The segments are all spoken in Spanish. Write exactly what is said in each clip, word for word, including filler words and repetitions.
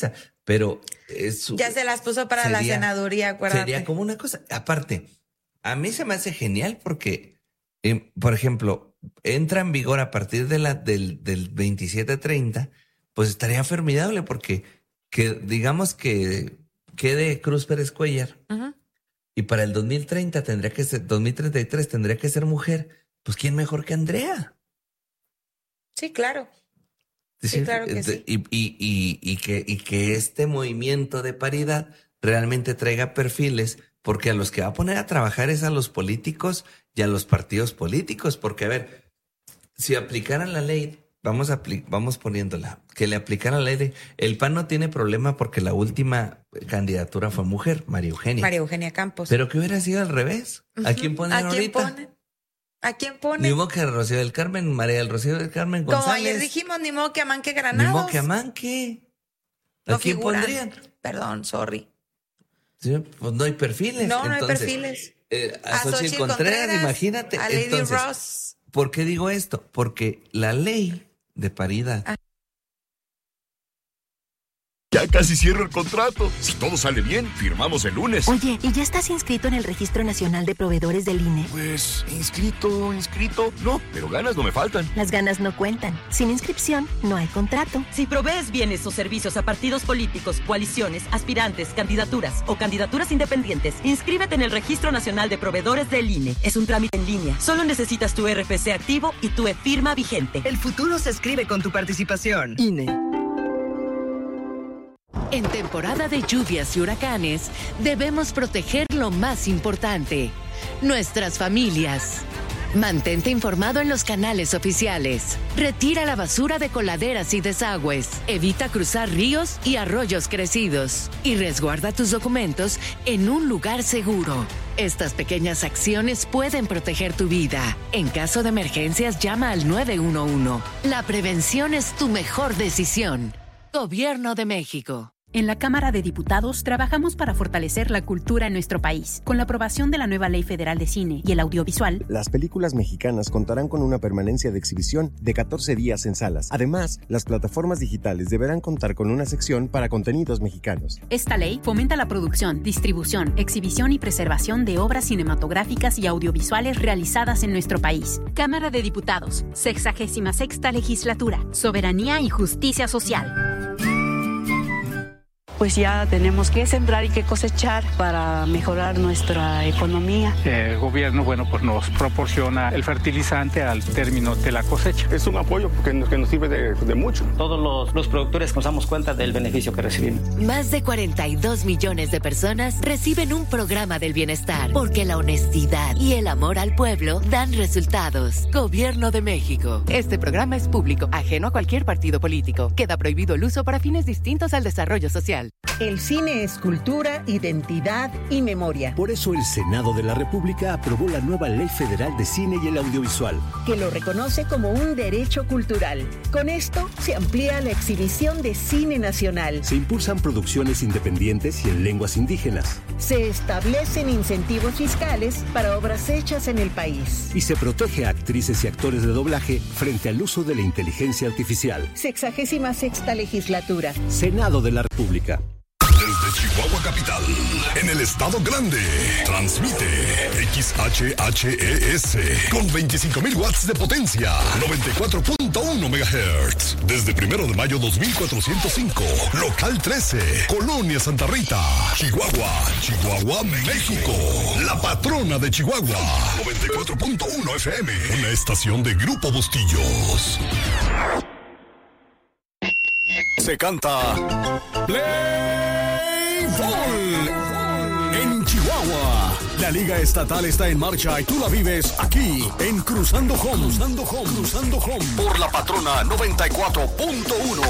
Pero es, ya se las puso para sería, la senaduría, acuérdate. Sería como una cosa. Aparte, a mí se me hace genial porque, eh, por ejemplo, entra en vigor a partir de la, del, del veintisiete treinta, pues estaría formidable porque que digamos que quede Cruz Pérez Cuellar uh-huh. y para el dos mil treinta tendría que ser, dos mil treinta y tres tendría que ser mujer. Pues ¿quién mejor que Andrea? Sí, claro. Sí, claro que sí. Y, y, y, y, que, y que este movimiento de paridad realmente traiga perfiles, porque a los que va a poner a trabajar es a los políticos y a los partidos políticos. Porque, a ver, si aplicaran la ley, vamos, a apli- vamos poniéndola, que le aplicaran la ley de... El P A N no tiene problema porque la última candidatura fue mujer, María Eugenia. María Eugenia Campos. Pero que hubiera sido al revés. Uh-huh. ¿A quién ponen ¿A quién ahorita? Ponen? ¿A quién pone? Ni modo que a Rocío del Carmen, María del Rocío del Carmen González. Como ayer dijimos, ni modo que a Manque Granados. Ni modo que a Manque. ¿A no quién figuran. pondrían? Perdón, sorry. Sí, pues no hay perfiles. No, no Entonces, hay perfiles. Eh, a, a Xochitl Contreras, Contreras, imagínate. A Lady Entonces, Ross. ¿por qué digo esto? Porque la ley de paridad... Ah. Ya casi cierro el contrato. Si todo sale bien, firmamos el lunes. Oye, ¿y ya estás inscrito en el Registro Nacional de Proveedores del I N E? Pues, inscrito, inscrito, no, pero ganas no me faltan. Las ganas no cuentan. Sin inscripción, no hay contrato. Si provees bienes o servicios a partidos políticos, coaliciones, aspirantes, candidaturas o candidaturas independientes, inscríbete en el Registro Nacional de Proveedores del I N E. Es un trámite en línea. Solo necesitas tu R F C activo y tu e-firma vigente. El futuro se escribe con tu participación. I N E. En temporada de lluvias y huracanes, debemos proteger lo más importante, nuestras familias. Mantente informado en los canales oficiales. Retira la basura de coladeras y desagües. Evita cruzar ríos y arroyos crecidos. Y resguarda tus documentos en un lugar seguro. Estas pequeñas acciones pueden proteger tu vida. En caso de emergencias, llama al nueve uno uno. La prevención es tu mejor decisión. Gobierno de México. En la Cámara de Diputados trabajamos para fortalecer la cultura en nuestro país. Con la aprobación de la nueva Ley Federal de Cine y el Audiovisual, las películas mexicanas contarán con una permanencia de exhibición de catorce días en salas. Además, las plataformas digitales deberán contar con una sección para contenidos mexicanos. Esta ley fomenta la producción, distribución, exhibición y preservación de obras cinematográficas y audiovisuales realizadas en nuestro país. Cámara de Diputados, sexagésima sexta legislatura, soberanía y justicia social. Pues ya tenemos que sembrar y que cosechar para mejorar nuestra economía. El gobierno, bueno, pues nos proporciona el fertilizante al término de la cosecha. Es un apoyo que nos, que nos sirve de, de mucho. Todos los, los productores nos damos cuenta del beneficio que recibimos. Más de cuarenta y dos millones de personas reciben un programa del bienestar, porque la honestidad y el amor al pueblo dan resultados. Gobierno de México. Este programa es público, ajeno a cualquier partido político. Queda prohibido el uso para fines distintos al desarrollo social. El cine es cultura, identidad y memoria. Por eso el Senado de la República aprobó la nueva Ley Federal de Cine y el Audiovisual, que lo reconoce como un derecho cultural. Con esto se amplía la exhibición de cine nacional. Se impulsan producciones independientes y en lenguas indígenas. Se establecen incentivos fiscales para obras hechas en el país. Y se protege a actrices y actores de doblaje frente al uso de la inteligencia artificial. Sexagésima sexta legislatura. Senado de la República. Desde Chihuahua Capital, en el Estado Grande, transmite X H H E S con veinticinco mil watts de potencia, noventa y cuatro punto uno megahertz. Desde primero de mayo dos mil cuatrocientos cinco, local trece, Colonia Santa Rita, Chihuahua, Chihuahua, México. La patrona de Chihuahua, noventa y cuatro punto uno F M, una estación de Grupo Bustillos. Se canta Play Ball en Chihuahua. La Liga Estatal está en marcha y tú la vives aquí en Cruzando Home. Cruzando Home. Cruzando Home. Por la patrona noventa y cuatro punto uno.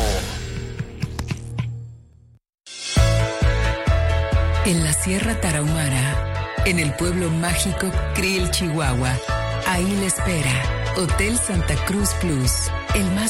En la Sierra Tarahumara, en el pueblo mágico Krill, Chihuahua, ahí le espera Hotel Santa Cruz Plus, el más